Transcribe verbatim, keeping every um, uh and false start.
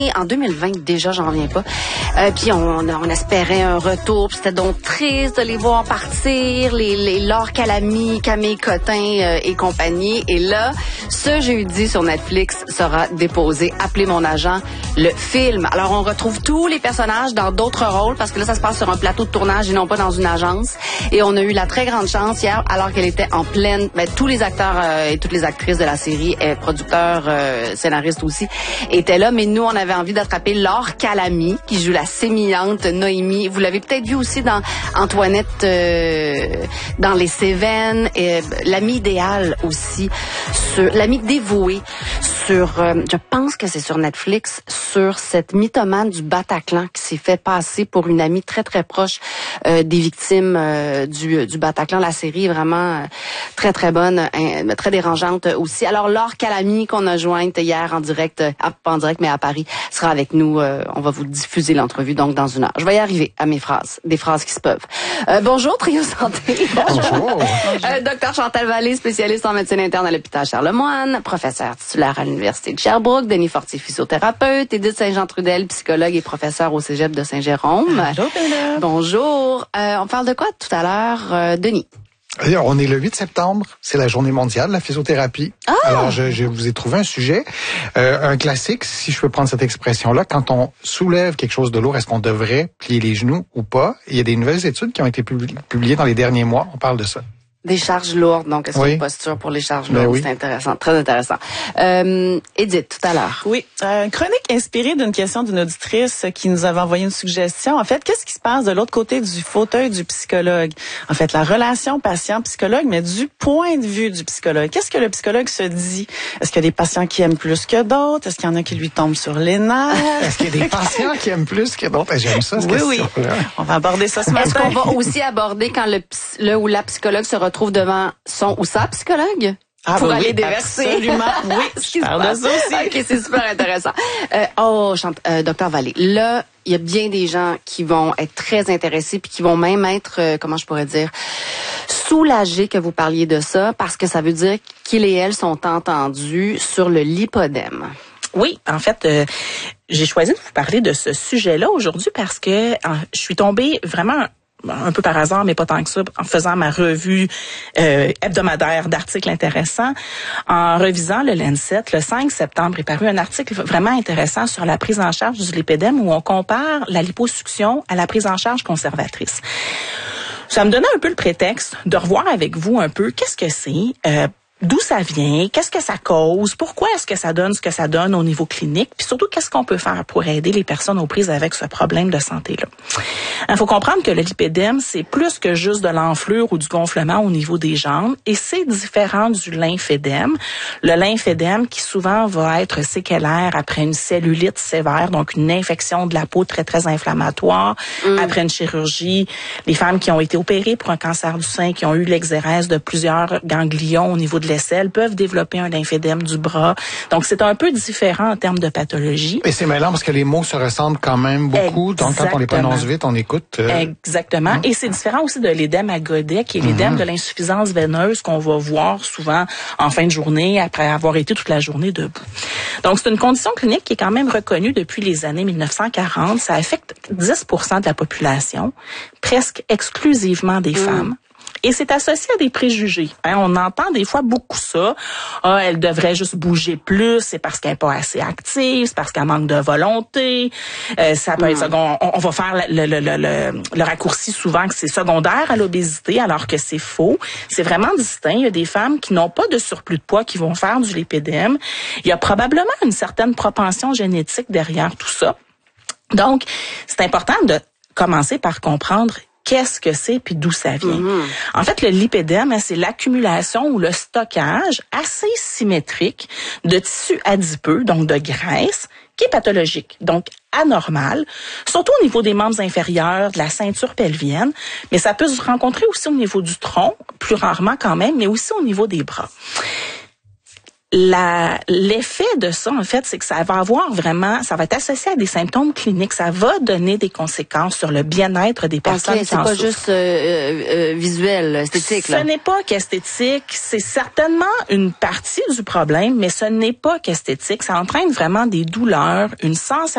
En deux mille vingt, déjà, j'en reviens pas. Euh, puis on, on espérait un retour. Puis c'était donc triste de les voir partir, les, les Laure Calamy, Camille Cotin euh, et compagnie. Et là, ce jeudi sur Netflix sera déposé. Appelez mon agent, le film. Alors, on retrouve tous les personnages dans d'autres rôles parce que là, ça se passe sur un plateau de tournage et non pas dans une agence. Et on a eu la très grande chance hier, alors qu'elle était en pleine... Ben, tous les acteurs euh, et toutes les actrices de la série, et producteurs, euh, scénaristes aussi, étaient là. Mais nous, on avait envie d'attraper Laure Calamy, qui joue la sémillante Noémie. Vous l'avez peut-être vu aussi dans Antoinette, euh, dans Les Cévennes, et l'ami idéal aussi, sur l'ami dévoué, sur, euh, je pense que c'est sur Netflix, sur cette mythomane du Bataclan qui s'est fait passer pour une amie très très proche euh, des victimes euh, du, du Bataclan. La série est vraiment euh, très très bonne, hein, très dérangeante aussi. Alors Laure Calamy qu'on a jointe hier en direct, euh, pas en direct mais à Paris, sera avec nous. Euh, on va vous diffuser l'entrevue donc dans une heure. Je vais y arriver à mes phrases, des phrases qui se peuvent. Euh, bonjour Trio Santé. Bonjour. euh, Docteur Chantal Vallée, spécialiste en médecine interne à l'hôpital Charlemagne, professeur titulaire à l'université de Sherbrooke, Denis Fortier, physiothérapeute, Édith Saint-Jean-Trudel, psychologue et professeur au cégep de Saint-Jérôme. Allô, Bella. Bonjour. Euh, on parle de quoi tout à l'heure, euh, Denis? On est le huit septembre, c'est la journée mondiale de la physiothérapie. Ah! Alors, je, je vous ai trouvé un sujet, euh, un classique, si je peux prendre cette expression-là. Quand on soulève quelque chose de lourd, est-ce qu'on devrait plier les genoux ou pas? Il y a des nouvelles études qui ont été publiées dans les derniers mois. On parle de ça. Des charges lourdes, donc est-ce oui. une posture pour les charges ben lourdes? Oui. C'est intéressant, très intéressant. Euh, Édith, tout à l'heure. Oui, euh, une chronique inspirée d'une question d'une auditrice qui nous avait envoyé une suggestion. En fait, qu'est-ce qui se passe de l'autre côté du fauteuil du psychologue? En fait, la relation patient-psychologue, mais du point de vue du psychologue. Qu'est-ce que le psychologue se dit? Est-ce qu'il y a des patients qui aiment plus que d'autres? Est-ce qu'il y en a qui lui tombent sur les nerfs? Est-ce qu'il y a des patients qui aiment plus que d'autres? J'aime ça, cette Oui, oui. On va aborder ça ce matin. Est-ce qu'on va aussi aborder quand le, le ou la psychologue se retrouve devant son ou sa psychologue? Ah, pour bah aller oui, déverser. Absolument, oui. Ce qui je se parle passe. de ça aussi. OK, c'est super intéressant. Euh, oh, chante, euh, Docteur Vallée, là, il y a bien des gens qui vont être très intéressés puis qui vont même être, euh, comment je pourrais dire, soulagés que vous parliez de ça parce que ça veut dire qu'ils et elles sont entendus sur le lipodème. Oui, en fait, euh, j'ai choisi de vous parler de ce sujet-là aujourd'hui parce que euh, je suis tombée vraiment un peu par hasard, mais pas tant que ça, en faisant ma revue euh, hebdomadaire d'articles intéressants, en revisant le Lancet, le cinq septembre est paru un article vraiment intéressant sur la prise en charge du lipédème où on compare la liposuction à la prise en charge conservatrice. Ça me donnait un peu le prétexte de revoir avec vous un peu qu'est-ce que c'est, euh, d'où ça vient, qu'est-ce que ça cause, pourquoi est-ce que ça donne ce que ça donne au niveau clinique, puis surtout qu'est-ce qu'on peut faire pour aider les personnes aux prises avec ce problème de santé-là. Il faut comprendre que le lipédème, c'est plus que juste de l'enflure ou du gonflement au niveau des jambes, et c'est différent du lymphédème. Le lymphédème qui souvent va être séquelaire après une cellulite sévère, donc une infection de la peau très, très inflammatoire, mmh. après une chirurgie. Les femmes qui ont été opérées pour un cancer du sein, qui ont eu l'exérèse de plusieurs ganglions au niveau de l'aisselle, peuvent développer un lymphédème du bras. Donc, c'est un peu différent en termes de pathologie. Mais c'est mêlant parce que les mots se ressemblent quand même beaucoup. Exactement. Donc, quand on les prononce vite, on écoute. Euh... Exactement. Mmh. Et c'est différent aussi de l'édème à godet, qui est l'édème mmh. de l'insuffisance veineuse qu'on va voir souvent en fin de journée après avoir été toute la journée debout. Donc, c'est une condition clinique qui est quand même reconnue depuis les années mille neuf cent quarante. Ça affecte dix pour cent de la population, presque exclusivement des mmh. femmes. Et c'est associé à des préjugés. Hein, on entend des fois beaucoup ça. Ah, elle devrait juste bouger plus, c'est parce qu'elle n'est pas assez active, c'est parce qu'elle manque de volonté. Euh, ça peut mmh. être on, on va faire le, le, le, le, le raccourci souvent que c'est secondaire à l'obésité, alors que c'est faux. C'est vraiment distinct. Il y a des femmes qui n'ont pas de surplus de poids qui vont faire du lipédème. Il y a probablement une certaine propension génétique derrière tout ça. Donc, c'est important de commencer par comprendre qu'est-ce que c'est puis d'où ça vient. Mm-hmm. En fait, le lipédème, c'est l'accumulation ou le stockage assez symétrique de tissu adipeux, donc de graisse, qui est pathologique, donc anormal, surtout au niveau des membres inférieurs, de la ceinture pelvienne, mais ça peut se rencontrer aussi au niveau du tronc, plus rarement quand même, mais aussi au niveau des bras. La, l'effet de ça, en fait, c'est que ça va avoir vraiment, ça va être associé à des symptômes cliniques. Ça va donner des conséquences sur le bien-être des personnes okay, qui en souffrent. C'est pas juste euh, euh, visuel, esthétique. Ce là. n'est pas qu'esthétique. C'est certainement une partie du problème, mais ce n'est pas qu'esthétique. Ça entraîne vraiment des douleurs, une sensation